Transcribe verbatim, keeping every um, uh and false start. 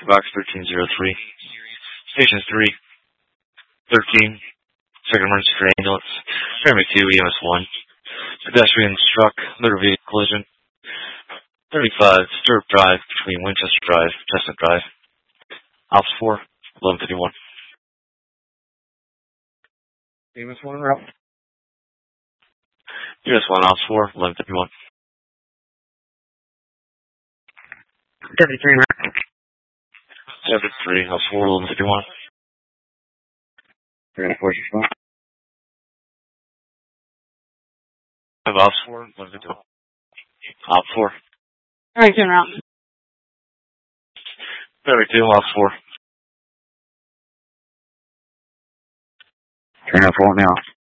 Box thirteen zero three. Station three. thirteen. Second emergency for ambulance. Pyramid two, E M S one. Pedestrian struck. Motor vehicle collision. thirty-five. Stirrup Drive between Winchester Drive, Chestnut Drive. Ops four. eleven fifty-one. E M S one route. E M S one, Ops four. eleven fifty-one. seventy-three route. seventy-three. Ops four. eleven fifty-one. We're going to force your phone. Have Ops four. eleven fifty-one. Ops four. Remington route. thirty-two. Ops four. Turn up four now.